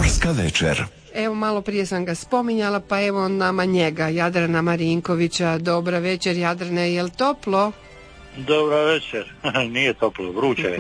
Pomorska večer. Evo, malo prije sam ga spominjala, pa evo nama njega, Jadrana Marinkovića. Dobra večer, Jadrane, je li toplo? Dobra večer, nije toplo, vruće je.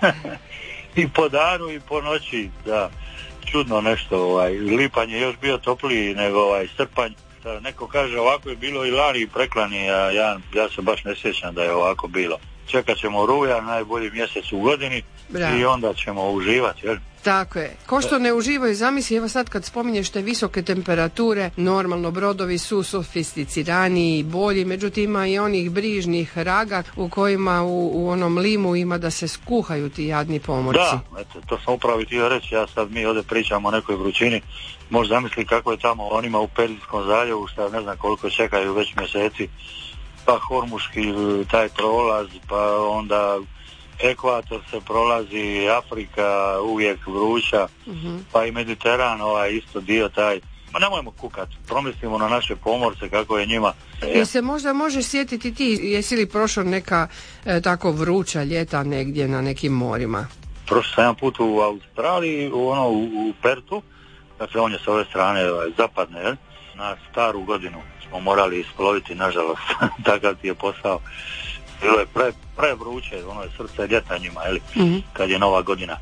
I po danu i po noći, da, čudno nešto, lipanj je još bio topliji nego srpanj. Neko kaže ovako je bilo i lani i preklani, a ja se baš ne sjećam da je ovako bilo. Čekat ćemo rujan, najbolji mjesec u godini. Bravo. I onda ćemo uživati, jel? Tako je. Ko što ne uživaju, zamisli, evo sad kad spominješ te visoke temperature, normalno brodovi su sofisticiraniji i bolji, međutim ima i onih brižnih raga u kojima u onom limu ima da se skuhaju ti jadni pomorci. Da, eto, to sam upravo htio reći, mi ovdje pričamo o nekoj vrućini, možda zamisli kako je tamo onima u Perzijskom zaljevu, šta ne znam koliko čekaju već mjeseci, pa Hormuški taj prolaz, pa onda ekvator se prolazi, Afrika uvijek vruća, pa i Mediteran, isto dio taj. Ma nemojmo kukat, promislimo na naše pomorce kako je njima. I se možda možeš sjetiti ti, jesi li prošao neka tako vruća ljeta negdje na nekim morima? Prošao sam jedan put u Australiji, u Pertu, dakle on je s ove strane zapadne, jel? Na staru godinu smo morali isploviti, nažalost, takav ti je posao. Bilo je prevruće, ono je srce ljeta njima, kad je nova godina.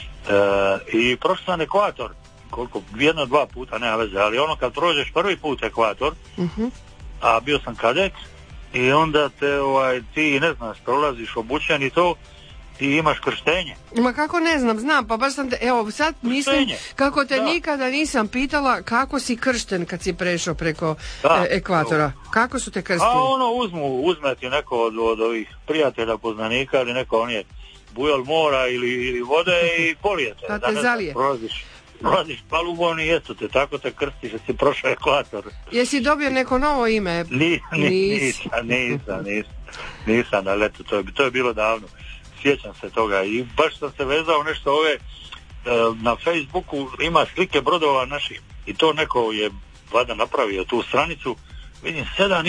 I prošao sam ekvator, koliko, 1-2 puta, nema veze, ali ono kad prođeš prvi put ekvator, a bio sam kadet, i onda te, ti ne znaš, prolaziš obučen i to, i imaš krštenje. Ma kako ne znam, znam, pa baš sam te, evo sad mislim kako te nikada nisam pitala kako si kršten kad si prešao preko ekvatora. Kako su te krstili? A uzme ti neko od ovih prijatelja, poznanika, ili neko on je bujal mora ili vode i polijete. Pa te zalije. Prolaziš palubom i eto te, tako te krstiš da si prošao ekvator. Jesi dobio neko novo ime? Nisam, ali eto, to je bilo davno. Sjećam se toga i baš sam se vezao nešto na Facebooku, ima slike brodova naših i to neko je vada napravio tu stranicu, vidim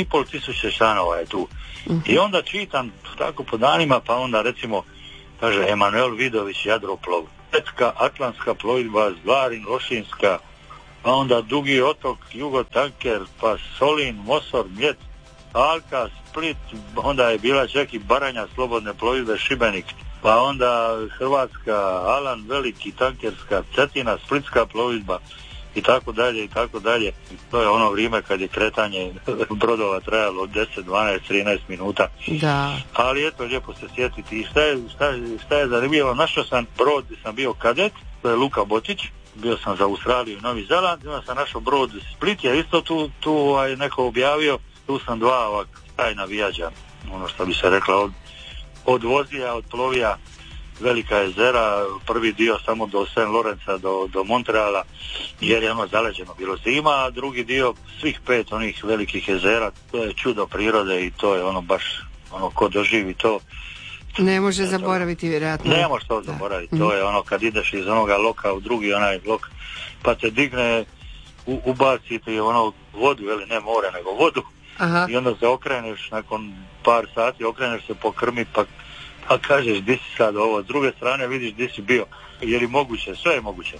7.500 članova je tu. I onda čitam tako po danima, pa onda recimo kaže Emanuel Vidović Jadroplov, Petska Atlantska plovidba, Zlarin Lošinska, pa onda Dugi otok, Jugo tanker, pa Solin, Mosor, Mljet, Alka, Split, onda je bila čak i Baranja slobodne plovidbe Šibenik, pa onda Hrvatska, Alan Veliki, tankerska, Cetina, Splitska plovidba i tako dalje i tako dalje. To je ono vrijeme kad je kretanje brodova trajalo od 10, 12, 13 minuta. Da. Ali eto, lijepo se sjetiti. I šta je zanimljivo, našao sam brod gdje sam bio kadet, to je Luka Botić, bio sam za Australiju i Novi Zeland, onda sam našao brod Split, je isto tu neko objavio, tu sam dva tajna vijađa, ono što bi se rekla, od Vozija, od Plovija, Velika jezera, prvi dio samo do St. Lorenza, do Montreala, jer je ono zaleđeno bilo zima, a drugi dio svih 5 onih velikih jezera, to je čudo prirode i to je ono baš, ko doživi to. Ne može zaboraviti, vjerojatno. Ne može to zaboraviti, to je ono kad ideš iz onoga loka u drugi onaj lok, pa te digne, ubaciti vodu, ne more, nego vodu. Aha. I onda se okreneš, nakon par sati okreneš se po krmi, pa kažeš di si sad ovo, s druge strane vidiš di si bio, je li moguće, sve je moguće.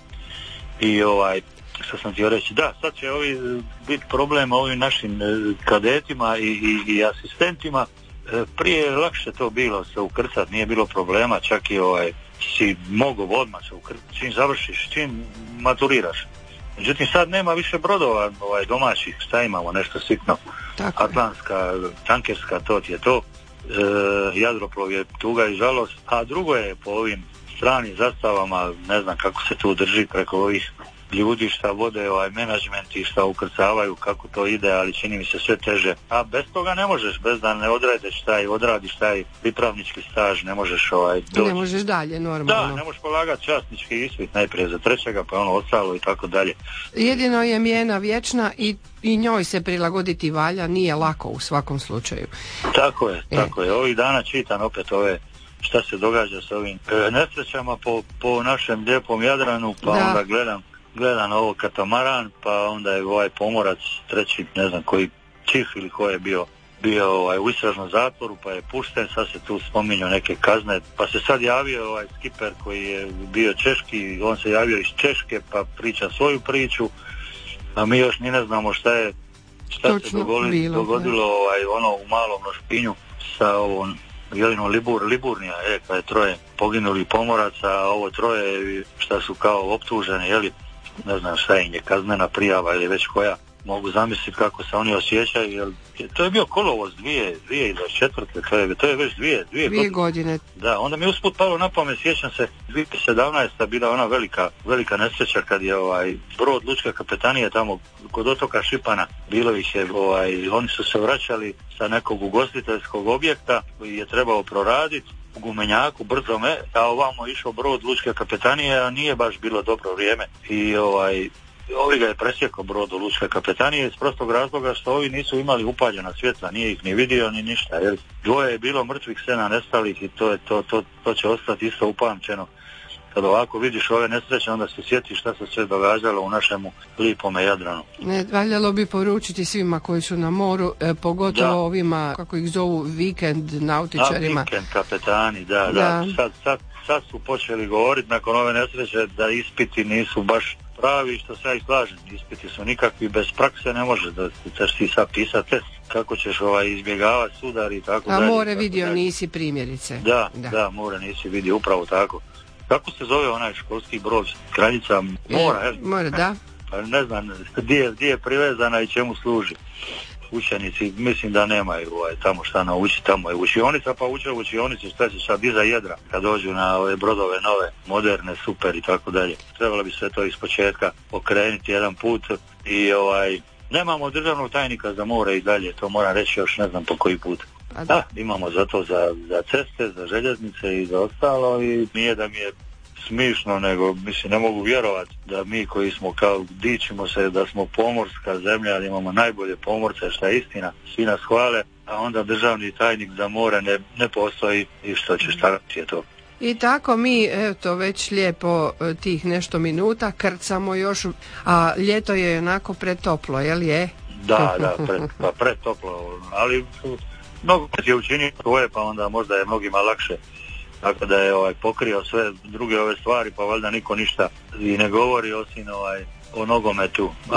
I što sam htio reći, da, sad će biti problem ovim našim kadetima i asistentima. Prije je lakše to bilo se ukrcati, nije bilo problema, čak i si mogao odmah se ukrcati, čim završiš, čim maturiraš. Međutim, sad nema više brodova domaćih, šta imamo, nešto sitno. Atlantska, tankerska, to ti je to. Jadroplov je tuga i žalost, a drugo je po ovim stranim zastavama, ne znam kako se tu drži preko ovih ljudi šta vode menadžment i šta ukrcavaju, kako to ide, ali čini mi se sve teže. A bez toga ne možeš, bez da ne odradiš taj pripravnički staž, ne možeš doći. Ne možeš dalje, normalno. Da, ne možeš polagati časnički ispit najprije za 3. pa ostalo i tako dalje. Jedino je mijena vječna i njoj se prilagoditi valja, nije lako u svakom slučaju. Tako je. Ovih dana čitam opet šta se događa s ovim nesrećama po našem lijepom Jadranu, pa onda gledam ovo katamaran, pa onda je pomorac treći, ne znam koji čif ili ko je bio bio u istražnom zatvoru, pa je pušten, sad se tu spominju neke kazne, pa se sad javio skiper koji je bio češki, on se javio iz Češke, pa priča svoju priču, a mi još ni ne znamo šta se dogodilo u Malom Lošinju sa ovom Jelinom Liburnija, kada je 3 poginuli pomoraca, a ovo 3 šta su kao optuženi, ne znam šta im je kaznena prijava ili već koja. Mogu zamisliti kako se oni osjećaju, jer to je bio kolovoz 2024. To je već dvije godine. Da, onda mi usput palo na pamet, sjećam se, 2017. bila ona velika nesreća kad je brod Lučke kapetanije tamo kod otoka Šipana, bilo ih je, oni su se vraćali sa nekog ugostiteljskog objekta koji je trebao proraditi u gumenjaku, brzome, a ovamo išao brod Lučke kapetanije, a nije baš bilo dobro vrijeme i ovi ga je presjekao brod u Lučke kapetanije iz prostog razloga što ovi nisu imali upaljena svjetla, nije ih ni vidio ni ništa, jer 2 je bilo mrtvih, 7 nestalih i to će ostati isto upamćeno. Kad ovako vidiš ove nesreće, onda se sjetiš šta se sve događalo u našemu lipome Jadranu. Valjalo bi poručiti svima koji su na moru, pogotovo ovima, kako ih zovu, vikend nautičarima. Vikend kapetani, da. Sad su počeli govoriti nakon ove nesreće da ispiti nisu baš pravi, što se ja i slažem. Ispiti su nikakvi, bez prakse ne može da ćeš ti sad pisati test. Kako ćeš izbjegavati sudar i tako dalje. A more vidio nisi primjerice. Da, more nisi vidio, upravo tako. Kako se zove onaj školski brod? Kraljica mora, More, da. Pa ne znam gdje je privezana i čemu služi. Učenici, mislim da nemaju tamo šta naučiti, tamo je učionica, pa uče učionici šta će sad iza jedra kad dođu na ove brodove nove, moderne, super i tako dalje. Trebalo bi sve to ispočetka okrenuti jedan put i nemamo državnog tajnika za more i dalje, to moram reći još ne znam po koji put. Da, imamo zato za ceste, za željeznice i za ostalo i nije da mi je smišno, nego mislim ne mogu vjerovati da mi koji smo kao dičimo se da smo pomorska zemlja, da imamo najbolje pomorce, šta je istina, svi nas hvale, a onda državni tajnik za more ne postoji i što će staviti je to. I tako mi, eto, već lijepo tih nešto minuta krcamo još, a ljeto je onako pretoplo, jel je? Da, pretoplo, ali mnogo je učinio svoje, pa onda možda je mnogima lakše. Tako da je pokrio sve druge ove stvari, pa valjda niko ništa i ne govori osim o nogometu, a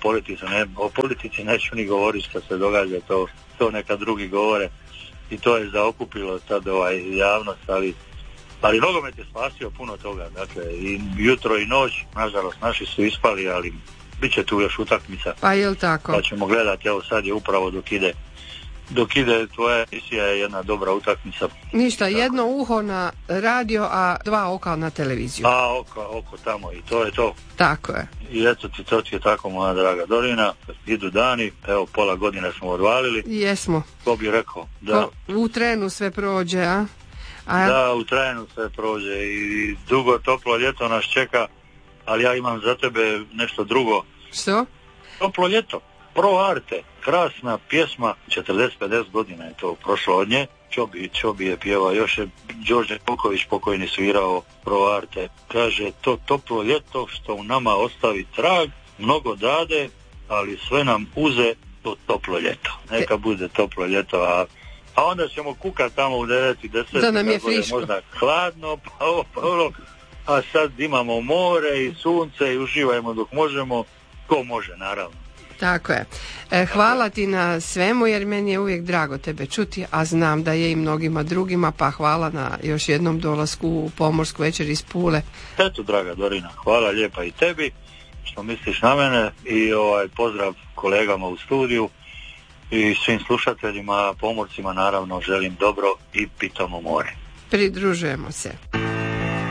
o politici neću ni govoriti što se događa, to neka drugi govore i to je zaokupilo sad javnost, ali nogomet je spasio puno toga, dakle i jutro i noć, nažalost naši su ispali, ali bit će tu još utakmica. Pa jel tako? Pa ćemo gledati, evo sad je upravo dok ide tvoja emisija je jedna dobra utakmica. Ništa, tako. Jedno uho na radio, a 2 oka na televiziju. A oko tamo i to je to. Tako je. I eto to ti je tako, moja draga Dorina, idu dani, evo pola godine smo odvalili. Jesmo. Ko bi rekao? Da. U trenu sve prođe, a? Da, u trenu sve prođe i dugo toplo ljeto nas čeka, ali ja imam za tebe nešto drugo. Što? Toplo ljeto. Pro Arte, krasna pjesma, 40-50 godina je to prošlo od nje, Čobi je pjevao, još je Đorđe Koković pokojni svirao Pro Arte, kaže to toplo ljeto što u nama ostavi trag, mnogo dade, ali sve nam uze to toplo ljeto. Neka bude toplo ljeto, a onda ćemo kukati tamo u 9 i 10, da nam je friško. Možda hladno, a sad imamo more i sunce i uživajmo dok možemo, ko može naravno. Tako je. Hvala ti na svemu, jer meni je uvijek drago tebe čuti, a znam da je i mnogima drugima, pa hvala na još jednom dolasku u Pomorsku večer iz Pule. Eto, draga Dorina, hvala lijepa i tebi što misliš na mene i pozdrav kolegama u studiju i svim slušateljima, pomorcima naravno želim dobro i pitamo more. Pridružujemo se.